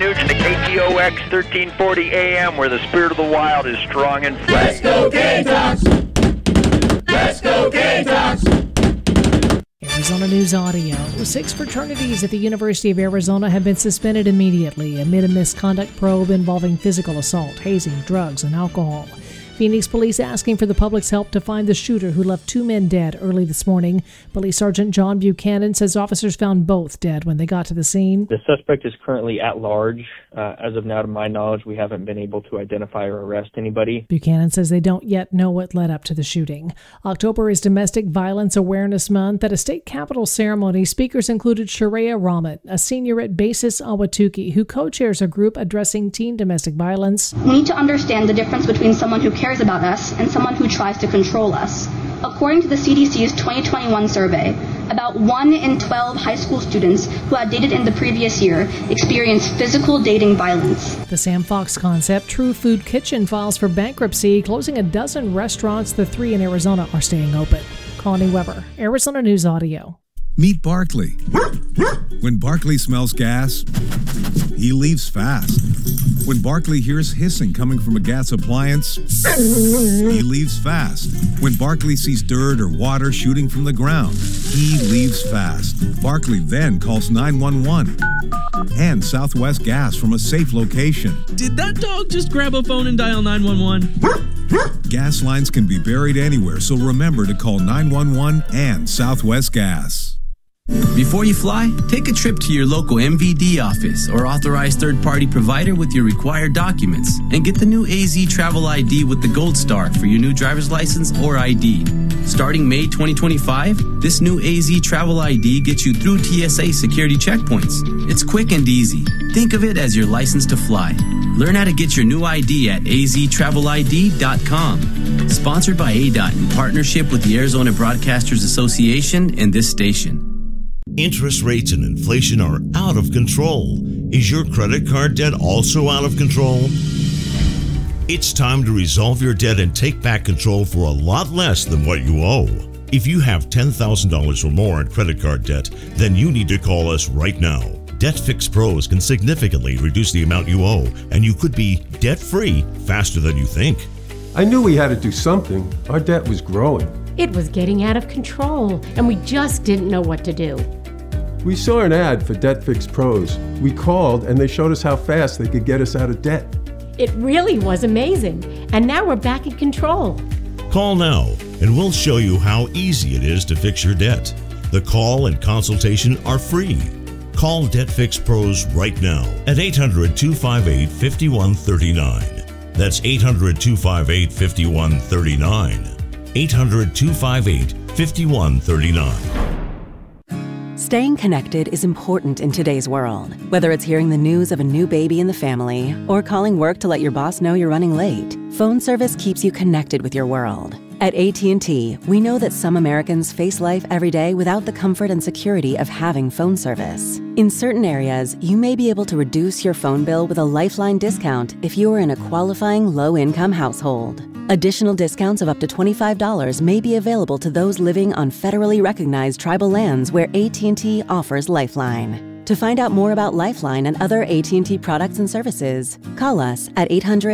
Nugent at KTOX 1340 AM, where the spirit of the wild is strong and free. Let's go Gamecocks! Let's go Gamecocks! Arizona News Audio. 6 fraternities at the University of Arizona have been suspended immediately amid a misconduct probe involving physical assault, hazing, drugs, and alcohol. Phoenix police asking for the public's help to find the shooter who left 2 men dead early this morning. Police Sergeant John Buchanan says officers found both dead when they got to the scene. The suspect is currently at large. As of now, to my knowledge, we haven't been able to identify or arrest anybody. Buchanan says they don't yet know what led up to the shooting. October is Domestic Violence Awareness Month. At a state capitol ceremony, speakers included Sharia Rahmat, a senior at Basis Awatuki, who co-chairs a group addressing teen domestic violence. We need to understand the difference between someone who cares about us and someone who tries to control us. According to the CDC's 2021 survey, about 1 in 12 high school students who had dated in the previous year experienced physical dating violence. The Sam Fox concept, True Food Kitchen, files for bankruptcy, closing a dozen restaurants. The 3 in Arizona are staying open. Connie Weber, Arizona News Audio. Meet Barkley. When Barkley smells gas, he leaves fast. When Barkley hears hissing coming from a gas appliance, he leaves fast. When Barkley sees dirt or water shooting from the ground, he leaves fast. Barkley then calls 911 and Southwest Gas from a safe location. Did that dog just grab a phone and dial 911? Gas lines can be buried anywhere, so remember to call 911 and Southwest Gas. Before you fly, take a trip to your local MVD office or authorized third-party provider with your required documents and get the new AZ Travel ID with the Gold Star for your new driver's license or ID. Starting May 2025, this new AZ Travel ID gets you through TSA security checkpoints. It's quick and easy. Think of it as your license to fly. Learn how to get your new ID at aztravelid.com. Sponsored by ADOT in partnership with the Arizona Broadcasters Association and this station. Interest rates and inflation are out of control. Is your credit card debt also out of control? It's time to resolve your debt and take back control for a lot less than what you owe. If you have $10,000 or more in credit card debt, then you need to call us right now. Debt Fix Pros can significantly reduce the amount you owe, and you could be debt-free faster than you think. I knew we had to do something. Our debt was growing. It was getting out of control, and we just didn't know what to do. We saw an ad for Debt Fix Pros. We called, and they showed us how fast they could get us out of debt. It really was amazing, and now we're back in control. Call now, and we'll show you how easy it is to fix your debt. The call and consultation are free. Call Debt Fix Pros right now at 800-258-5139. That's 800-258-5139. 800-258-5139. Staying connected is important in today's world. Whether it's hearing the news of a new baby in the family or calling work to let your boss know you're running late, phone service keeps you connected with your world. At AT&T, we know that some Americans face life every day without the comfort and security of having phone service. In certain areas, you may be able to reduce your phone bill with a Lifeline discount if you are in a qualifying low-income household. Additional discounts of up to $25 may be available to those living on federally recognized tribal lands where AT&T offers Lifeline. To find out more about Lifeline and other AT&T products and services, call us at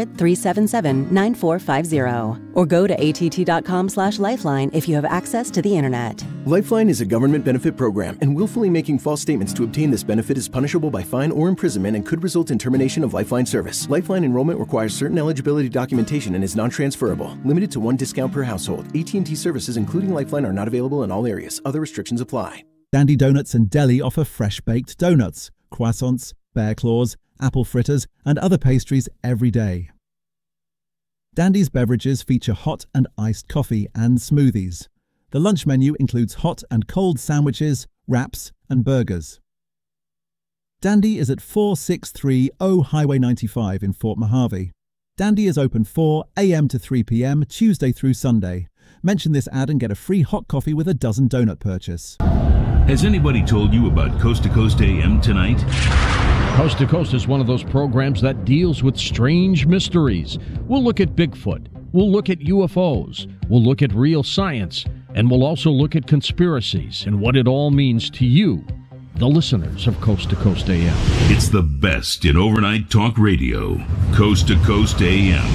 800-377-9450 or go to att.com/lifeline if you have access to the internet. Lifeline is a government benefit program, and willfully making false statements to obtain this benefit is punishable by fine or imprisonment and could result in termination of Lifeline service. Lifeline enrollment requires certain eligibility documentation and is non-transferable. Limited to 1 discount per household. AT&T services, including Lifeline, are not available in all areas. Other restrictions apply. Dandy Donuts and Deli offer fresh-baked donuts, croissants, bear claws, apple fritters, and other pastries every day. Dandy's beverages feature hot and iced coffee and smoothies. The lunch menu includes hot and cold sandwiches, wraps, and burgers. Dandy is at 4630 Highway 95 in Fort Mojave. Dandy is open 4 a.m. to 3 p.m. Tuesday through Sunday. Mention this ad and get a free hot coffee with a dozen donut purchase. Has anybody told you about Coast to Coast AM tonight? Coast to Coast is one of those programs that deals with strange mysteries. We'll look at Bigfoot. We'll look at UFOs. We'll look at real science. And we'll also look at conspiracies and what it all means to you. the listeners of Coast to Coast AM. It's the best in overnight talk radio. Coast to Coast AM.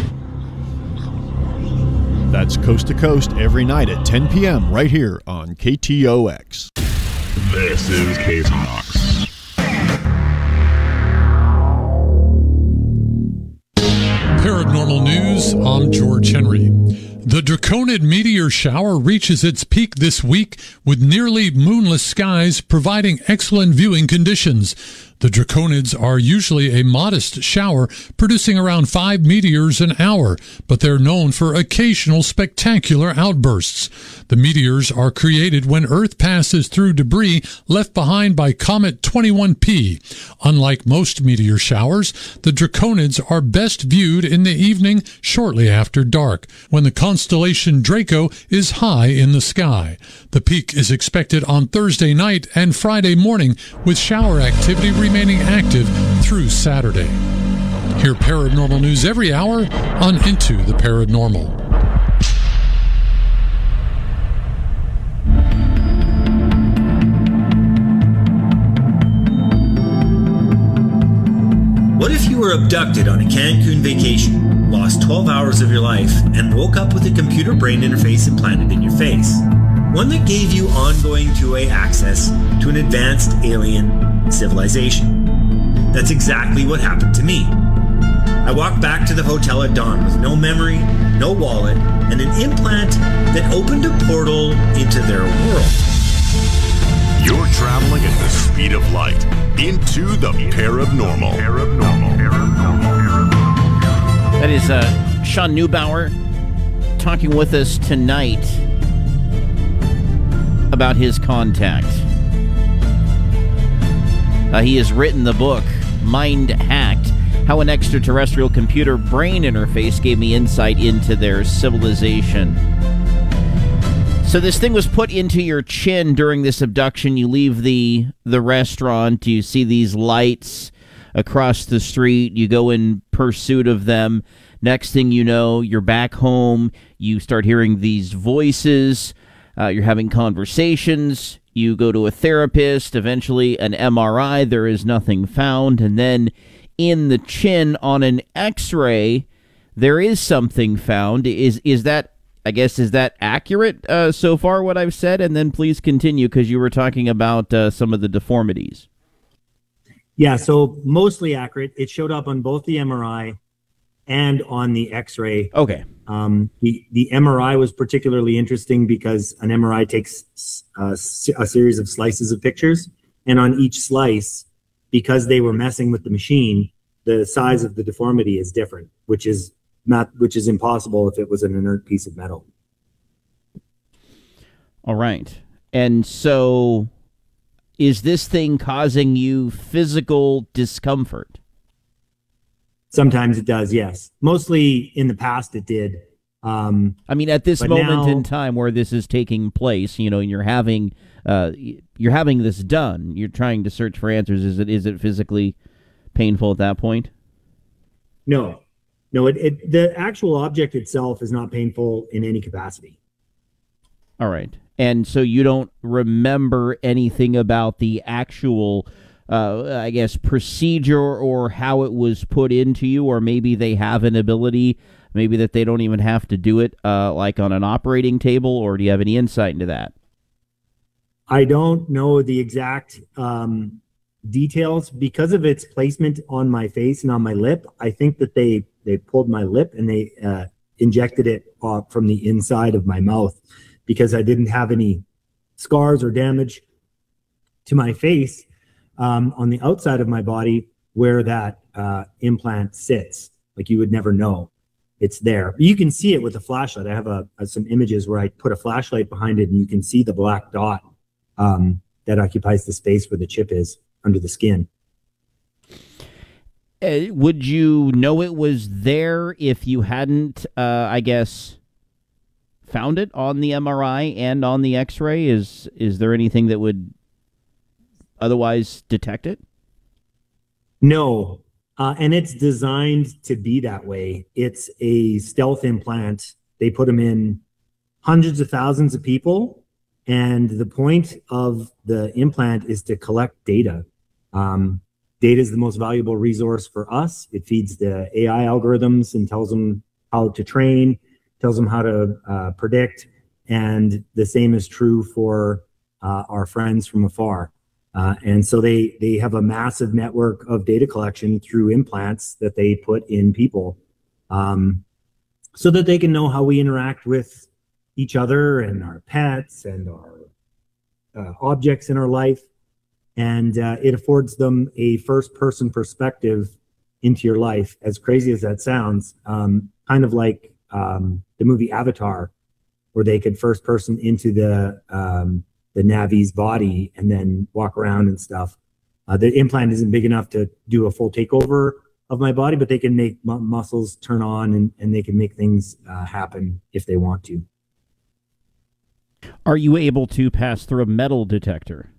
That's Coast to Coast every night at 10 p.m. right here on KTOX. This is KTOX. Paranormal News, I'm George Henry. The Draconid meteor shower reaches its peak this week with nearly moonless skies providing excellent viewing conditions. The Draconids are usually a modest shower, producing around 5 meteors an hour, but they're known for occasional spectacular outbursts. The meteors are created when Earth passes through debris left behind by Comet 21P. Unlike most meteor showers, the Draconids are best viewed in the evening shortly after dark, when the constellation Draco is high in the sky. The peak is expected on Thursday night and Friday morning, with shower activity remaining active through Saturday. Hear paranormal news every hour on Into the Paranormal. What if you were abducted on a Cancun vacation, lost 12 hours of your life, and woke up with a computer brain interface implanted in your face? One that gave you ongoing two-way access to an advanced alien civilization. That's exactly what happened to me. I walked back to the hotel at dawn with no memory, no wallet, and an implant that opened a portal into their world. You're traveling at the speed of light into the paranormal. That is Sean Neubauer talking with us tonight about his contact. He has written the book, Mind Hacked, How an Extraterrestrial Computer Brain Interface Gave Me Insight into Their Civilization. So this thing was put into your chin during this abduction. You leave the restaurant, you see these lights across the street, you go in pursuit of them. Next thing you know, you're back home, you start hearing these voices, you're having conversations, you go to a therapist, eventually an MRI, there is nothing found, and then in the chin on an X-ray, there is something found. Is that, I guess, is that accurate so far, what I've said? And then please continue, because you were talking about some of the deformities. Yeah, so mostly accurate. It showed up on both the MRI and on the X-ray. Okay. The MRI was particularly interesting because an MRI takes a series of slices of pictures, and on each slice, because they were messing with the machine, the size of the deformity is different, which is impossible if it was an inert piece of metal. All right. And so is this thing causing you physical discomfort? Sometimes it does, yes. Mostly in the past it did. I mean, at this moment in time where this is taking place, you know, and you're having this done, you're trying to search for answers. Is it physically painful at that point? No, the actual object itself is not painful in any capacity. All right. And so you don't remember anything about the actual, I guess, procedure or how it was put into you, or maybe they have an ability, maybe that they don't even have to do it like on an operating table, or do you have any insight into that? I don't know the exact details because of its placement on my face and on my lip. I think that they pulled my lip and they injected it from the inside of my mouth because I didn't have any scars or damage to my face on the outside of my body where that implant sits. Like, you would never know it's there. You can see it with a flashlight. I have some images where I put a flashlight behind it and you can see the black dot that occupies the space where the chip is under the skin. Would you know it was there if you hadn't, I guess, found it on the MRI and on the X-ray? Is there anything that would otherwise detect it? No, and it's designed to be that way. It's a stealth implant. They put them in hundreds of thousands of people, And the point of the implant is to collect data. Data is the most valuable resource for us. It feeds the AI algorithms and tells them how to train, tells them how to predict. And the same is true for our friends from afar. And so they have a massive network of data collection through implants that they put in people, so that they can know how we interact with each other and our pets and our objects in our life. And it affords them a first-person perspective into your life, as crazy as that sounds, kind of like the movie Avatar, where they could first-person into the Navi's body and then walk around and stuff. The implant isn't big enough to do a full takeover of my body, but they can make muscles turn on and they can make things happen if they want to. Are you able to pass through a metal detector?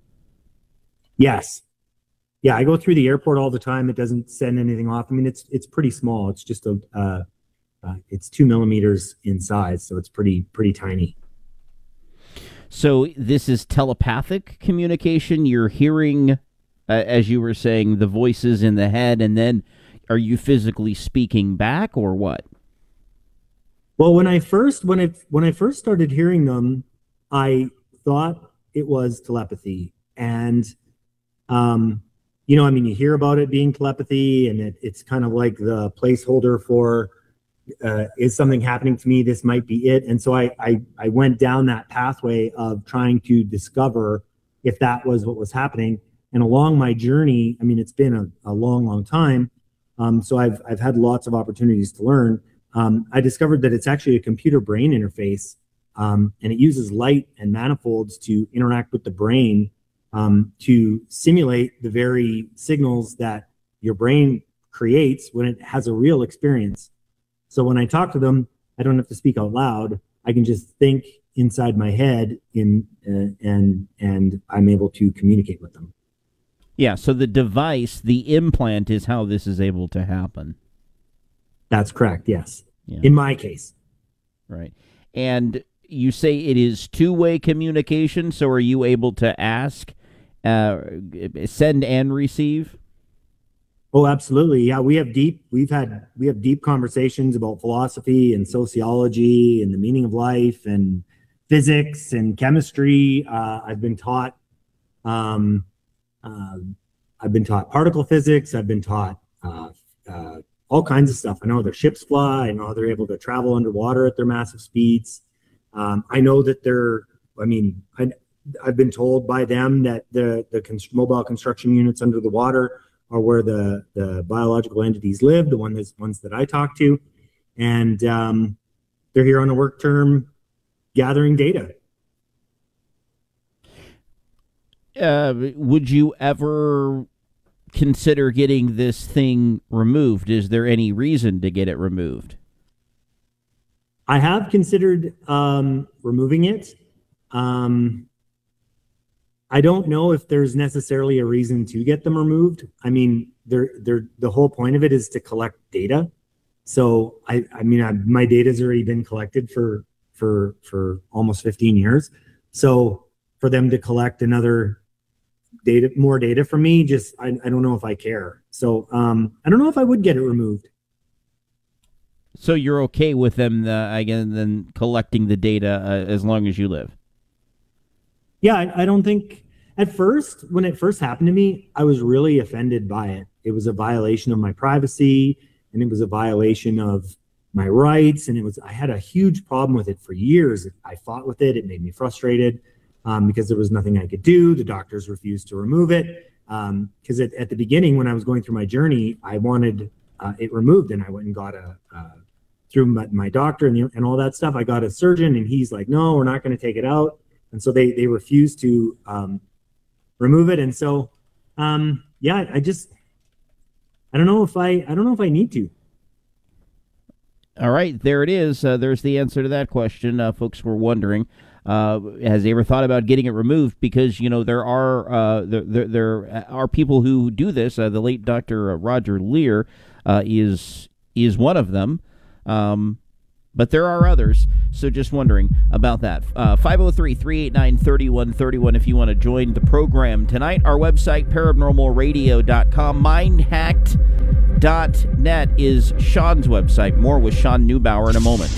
Yes. Yeah, I go through the airport all the time. It doesn't send anything off. I mean, it's pretty small. It's just it's 2 millimeters in size, so it's pretty tiny. So this is telepathic communication. You're hearing, as you were saying, the voices in the head, and then are you physically speaking back, or what? Well, when I first started hearing them, I thought it was telepathy, and you hear about it being telepathy, and it's kind of like the placeholder for is something happening to me? This might be it. And so I went down that pathway of trying to discover if that was what was happening. And along my journey, I mean, it's been a long time. So I've had lots of opportunities to learn. I discovered that it's actually a computer brain interface, and it uses light and manifolds to interact with the brain, to simulate the very signals that your brain creates when it has a real experience. So when I talk to them, I don't have to speak out loud. I can just think inside my head and I'm able to communicate with them. Yeah, so the device, the implant, is how this is able to happen. That's correct, yes. Yeah. In my case. Right. And you say it is two-way communication, so are you able to ask, send and receive? Oh, absolutely. Yeah, we have deep conversations about philosophy and sociology and the meaning of life and physics and chemistry. I've been taught particle physics. I've been taught all kinds of stuff. I know their ships fly. I know they're able to travel underwater at their massive speeds. I know that I've been told by them that the mobile construction units under the water are where the biological entities live, the ones that I talk to. And they're here on a work term gathering data. Would you ever consider getting this thing removed? Is there any reason to get it removed? I have considered removing it. I don't know if there's necessarily a reason to get them removed. I mean, the whole point of it is to collect data. So my data's already been collected for almost 15 years. So for them to collect more data from me, I don't know if I care. So I don't know if I would get it removed. So you're okay with them then collecting the data as long as you live? Yeah, I don't think when it first happened to me, I was really offended by it. It was a violation of my privacy, and it was a violation of my rights, and I had a huge problem with it for years. I fought with it. It made me frustrated because there was nothing I could do. The doctors refused to remove it because at the beginning, when I was going through my journey, I wanted it removed, and I went and got through my doctor and all that stuff. I got a surgeon, and he's like, "No, we're not going to take it out." And so they refused to remove it. And so, I don't know if I need to. All right, there it is. There's the answer to that question. Folks were wondering, has he ever thought about getting it removed? Because there are people who do this. The late Dr. Roger Leir is one of them. But there are others, so just wondering about that. 503-389-3131 if you want to join the program tonight. Our website, paranormalradio.com. Mindhacked.net is Sean's website. More with Sean Neubauer in a moment.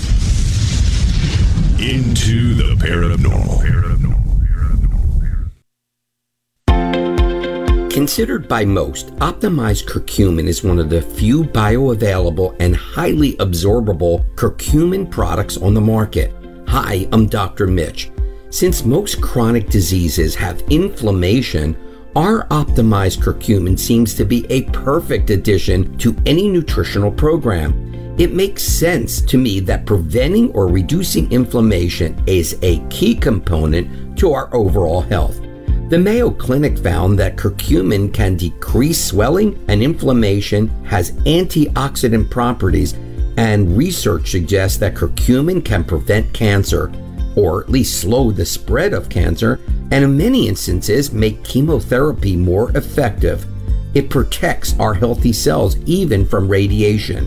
Into the paranormal. Considered by most, optimized curcumin is one of the few bioavailable and highly absorbable curcumin products on the market. Hi, I'm Dr. Mitch. Since most chronic diseases have inflammation, our optimized curcumin seems to be a perfect addition to any nutritional program. It makes sense to me that preventing or reducing inflammation is a key component to our overall health. The Mayo Clinic found that curcumin can decrease swelling and inflammation, has antioxidant properties, and research suggests that curcumin can prevent cancer, or at least slow the spread of cancer, and in many instances make chemotherapy more effective. It protects our healthy cells even from radiation.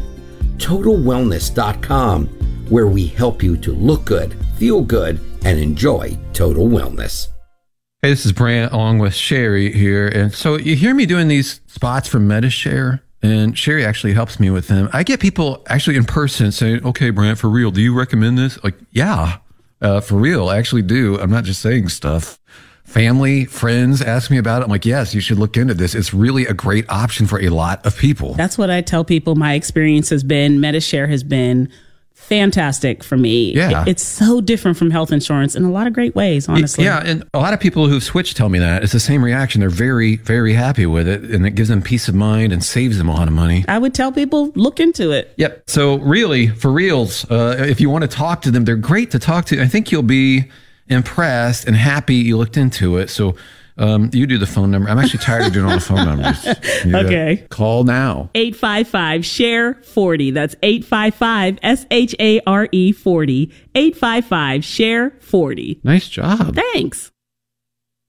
TotalWellness.com, where we help you to look good, feel good, and enjoy total wellness. Hey, this is Brant along with Sherry here. And so you hear me doing these spots for Medi-Share, and Sherry actually helps me with them. I get people actually in person saying, okay, Brant, for real, do you recommend this? Like, yeah, for real, I actually do. I'm not just saying stuff. Family, friends ask me about it. I'm like, yes, you should look into this. It's really a great option for a lot of people. That's what I tell people. My experience has been, Medi-Share has been fantastic for me. Yeah. It's so different from health insurance in a lot of great ways, honestly. Yeah, and a lot of people who've switched tell me that. It's the same reaction. They're very, very happy with it, and it gives them peace of mind and saves them a lot of money. I would tell people, look into it. Yep. So really, for reals, if you want to talk to them, they're great to talk to. I think you'll be impressed and happy you looked into it. So you do the phone number. I'm actually tired of doing all the phone numbers. Okay. Call now. 855-SHARE-40. That's 855-SHARE-40. 855-SHARE-40. Nice job. Thanks.